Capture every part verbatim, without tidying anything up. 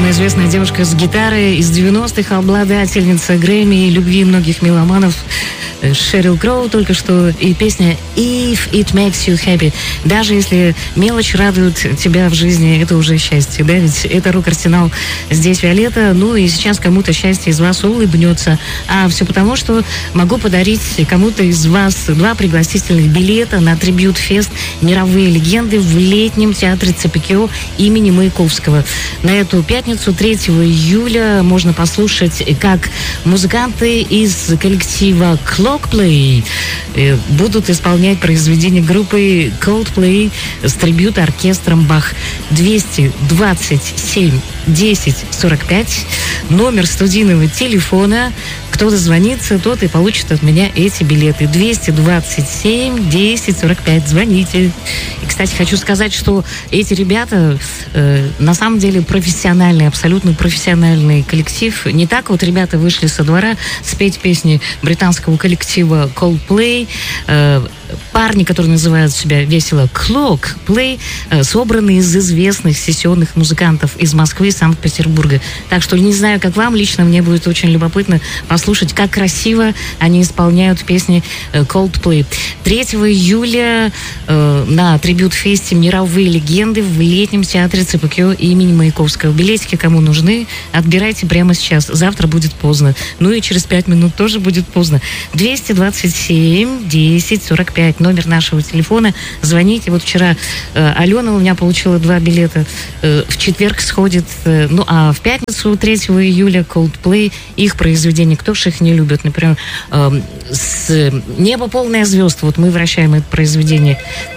Всемирно известная девушка с гитарой из девяностых, обладательница Грэмми и любви многих меломанов Шерил Кроу только что, и песня «If it makes you happy». Даже если мелочь радует тебя в жизни, это уже счастье, да? Ведь это рок-арсенал. Здесь Виолетта. Ну и сейчас кому-то счастье из вас улыбнется. А все потому, что могу подарить кому-то из вас два пригласительных билета на трибьют-фест «Мировые легенды» в летнем театре ЦПКО имени Маяковского. На эту пятницу, третьего июля, можно послушать, как музыканты из коллектива Coldplay будут исполнять произведения группы Coldplay с трибьют-оркестром Бах. двести двадцать семь десять сорок пять, номер студийного телефона. Кто дозвонится, тот и получит от меня эти билеты. двести двадцать семь десять сорок пять. Звоните. И, кстати, хочу сказать, что эти ребята э, на самом деле профессиональный, абсолютно профессиональный коллектив. Не так вот ребята вышли со двора спеть песни британского коллектива Coldplay. Э, парни, которые называют себя весело Clockplay, э, собраны из известных сессионных музыкантов из Москвы и Санкт-Петербурга. Так что не знаю, как вам, лично мне будет очень любопытно послушать, как красиво они исполняют песни э, Coldplay. третьего июля э, на трибьют-фесте «Мировые легенды» в летнем театре ЦПКО имени Маяковского. Билетики кому нужны, отбирайте прямо сейчас. Завтра будет поздно. Ну и через пять минут тоже будет поздно. двести двадцать семь десять сорок пять. Номер нашего телефона. Звоните. Вот вчера э, Алена у меня получила два билета. Э, в четверг сходит. Э, ну а в пятницу, третьего июля, Coldplay, их произведения, кто ж их не любит. Например, э, с «Небо полное звезд». Вот мы вращаем это произведение.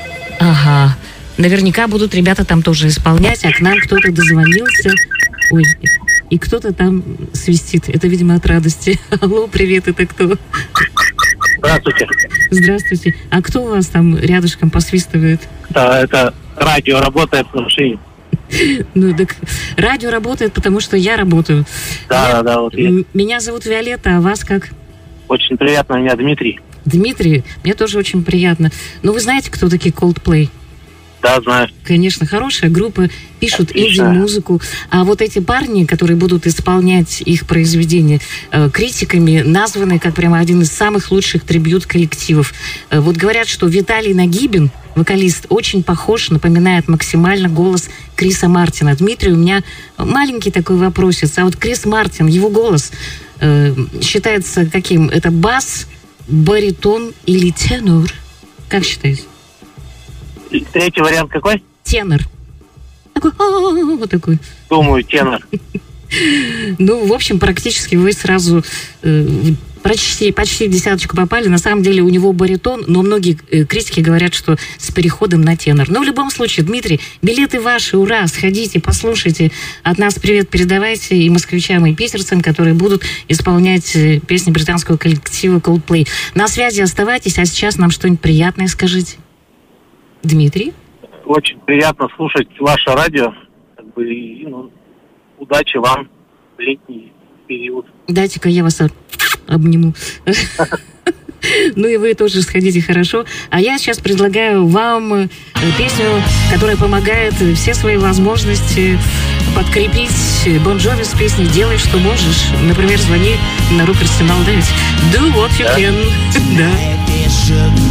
Ага. Наверняка будут ребята там тоже исполнять, а к нам кто-то дозвонился. Ой, и кто-то там свистит. Это, видимо, от радости. Алло, привет, это кто? Здравствуйте. Здравствуйте. А кто у вас там рядышком посвистывает? Да, это радио работает в машине. Ну, так радио работает, потому что я работаю. Да, я, да, вот я. Меня зовут Виолетта, а вас как? Очень приятно, меня Дмитрий. Дмитрий, мне тоже очень приятно. Ну, вы знаете, кто такие Coldplay? Да, знаю. Конечно, хорошая группа, пишут инди-музыку. А вот эти парни, которые будут исполнять их произведения, э, критиками названы как прямо один из самых лучших трибьют-коллективов. Э, вот говорят, что Виталий Нагибин, вокалист, очень похож, напоминает максимально голос Криса Мартина. Дмитрий, у меня маленький такой вопросец. А вот Крис Мартин, его голос э, считается каким? Это бас, баритон или тенор? Как считаете? Третий вариант какой? Тенор. Такой, вот такой. Думаю, тенор. Ну, в общем, практически вы сразу э, почти, почти в десяточку попали. На самом деле у него баритон, но многие э, критики говорят, что с переходом на тенор. Но в любом случае, Дмитрий, билеты ваши, ура, сходите, послушайте. От нас привет передавайте и москвичам, и питерцам, которые будут исполнять э, песни британского коллектива Coldplay. На связи оставайтесь, а сейчас нам что-нибудь приятное скажите. Дмитрий? Очень приятно слушать ваше радио. Как бы, и, ну, удачи вам в летний период. Дайте-ка я вас обниму. Ну и вы тоже сходите, хорошо. А я сейчас предлагаю вам песню, которая помогает все свои возможности подкрепить. Бон Джови с песней «Делай, что можешь». Например, звони на рок-арсенал, да ведь? Do what you can. Да.